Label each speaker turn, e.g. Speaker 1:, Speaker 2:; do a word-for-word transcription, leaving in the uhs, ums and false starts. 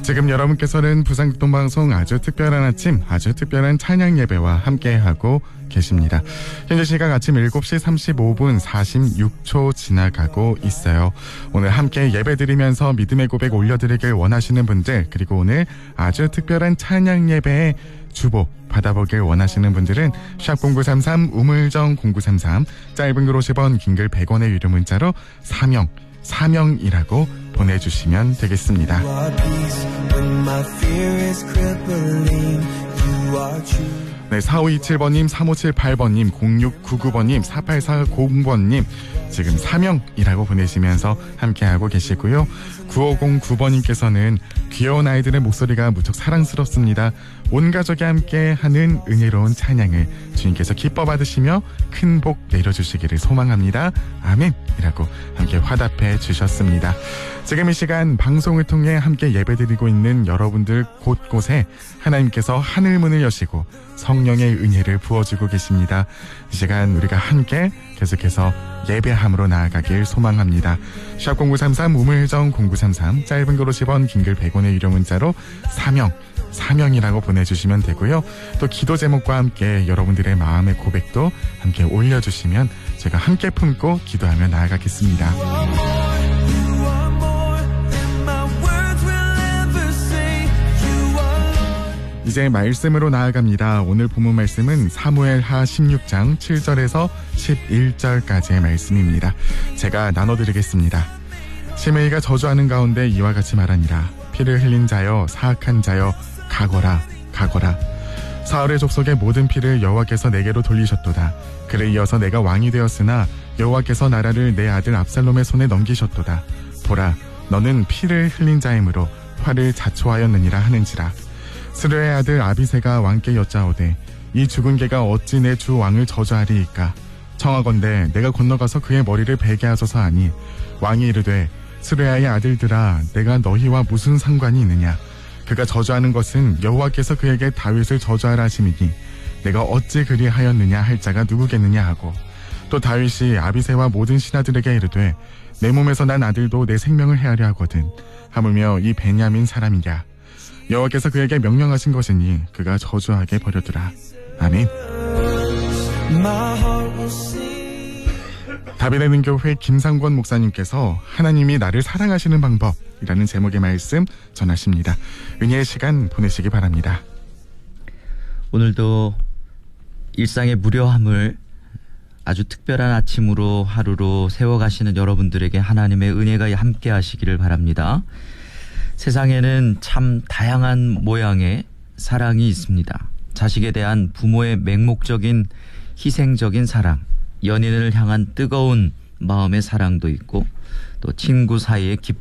Speaker 1: 지금 여러분께서는 부산교통방송 아주 특별한 아침, 아주 특별한 찬양 예배와 함께하고 계십니다. 현재 시각 아침 일곱 시 삼십오 분 사십육 초 지나가고 있어요. 오늘 함께 예배 드리면서 믿음의 고백 올려드리길 원하시는 분들, 그리고 오늘 아주 특별한 찬양 예배의 주보 받아보길 원하시는 분들은 샵 공구삼삼 우물정 공구삼삼, 짧은 글 오십 원, 긴 글 백 원의 유료 문자로 사명, 사명이라고 보내주시면 되겠습니다. 네, 사오이칠 번님, 삼오칠팔 번님, 공육구구 번님, 사팔사공 번님 지금 사명이라고 보내시면서 함께하고 계시고요. 구오공구 번님께서는 귀여운 아이들의 목소리가 무척 사랑스럽습니다. 온 가족이 함께하는 은혜로운 찬양을 주님께서 기뻐 받으시며 큰 복 내려주시기를 소망합니다. 아멘이라고 함께 화답해 주셨습니다. 지금 이 시간 방송을 통해 함께 예배드리고 있는 여러분들 곳곳에 하나님께서 하늘문을 여시고 성령의 은혜를 부어주고 계십니다. 이 시간 우리가 함께 계속해서 예배함으로 나아가길 소망합니다. 샵 공구삼삼 우물정 공구삼삼, 짧은 글 오십 원, 긴 글 백 원의 유료 문자로 사명, 사명이라고 보내주시면 되고요. 또 기도 제목과 함께 여러분들의 마음의 고백도 함께 올려주시면 제가 함께 품고 기도하며 나아가겠습니다. 이제 말씀으로 나아갑니다. 오늘 본문 말씀은 사무엘하 십육 장 칠 절에서 십일 절까지의 말씀입니다. 제가 나눠드리겠습니다. 시므이가 저주하는 가운데 이와 같이 말하니라. 피를 흘린 자여, 사악한 자여, 가거라, 가거라. 사울의 족속의 모든 피를 여호와께서 내게로 돌리셨도다. 그를 이어서 내가 왕이 되었으나 여호와께서 나라를 내 아들 압살롬의 손에 넘기셨도다. 보라, 너는 피를 흘린 자이므로 화를 자초하였느니라 하는지라. 스르의 아들 아비새가 왕께 여짜오되 이 죽은 개가 어찌 내 주 왕을 저주하리이까. 청하건대 내가 건너가서 그의 머리를 베게 하소서 하니 왕이 이르되 스르야의 아들들아, 내가 너희와 무슨 상관이 있느냐. 그가 저주하는 것은 여호와께서 그에게 다윗을 저주하라 하심이니 내가 어찌 그리하였느냐 할 자가 누구겠느냐 하고, 또 다윗이 아비새와 모든 신하들에게 이르되 내 몸에서 난 아들도 내 생명을 헤아려 하거든. 하물며 이 베냐민 사람이랴. 여호와께서 그에게 명령하신 것이니 그가 저주하게 버려두라. 아멘. 다빈의 능교회 김상권 목사님께서 하나님이 나를 사랑하시는 방법이라는 제목의 말씀 전하십니다. 은혜의 시간 보내시기 바랍니다.
Speaker 2: 오늘도 일상의 무료함을 아주 특별한 아침으로 하루로 세워가시는 여러분들에게 하나님의 은혜가 함께 하시기를 바랍니다. 세상에는 참 다양한 모양의 사랑이 있습니다. 자식에 대한 부모의 맹목적인 희생적인 사랑, 연인을 향한 뜨거운 마음의 사랑도 있고, 또 친구 사이의 깊은